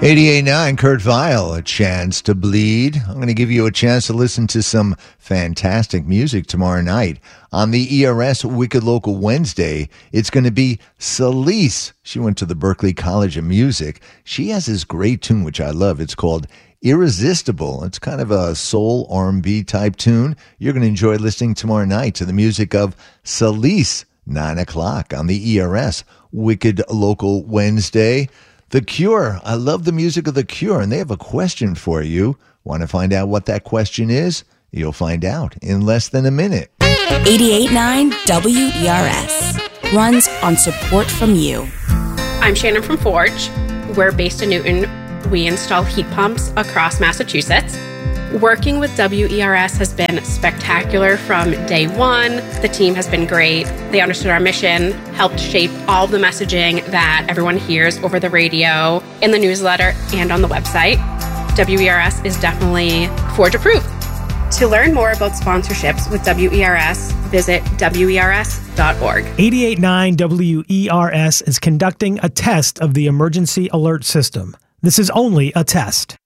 88.9, Kurt Vile, A Chance to Bleed. I'm going to give you a chance to listen to some fantastic music tomorrow night. On the ERS Wicked Local Wednesday, it's going to be Celise. She went to the Berklee College of Music. She has this great tune, which I love. It's called Irresistible. It's kind of a soul R&B type tune. You're going to enjoy listening tomorrow night to the music of Celise, 9 o'clock on the ERS Wicked Local Wednesday. The Cure. I love the music of The Cure, and they have a question for you. Want to find out what that question is? You'll find out in less than a minute. 88.9 WERS runs on support from you. I'm Shannon from Forge. We're based in Newton. We install heat pumps across Massachusetts. Working with WERS has been spectacular from day one. The team has been great. They understood our mission, helped shape all the messaging that everyone hears over the radio, in the newsletter, and on the website. WERS is definitely Forge approved. To learn more about sponsorships with WERS, visit WERS.org. 88.9 WERS is conducting a test of the emergency alert system. This is only a test.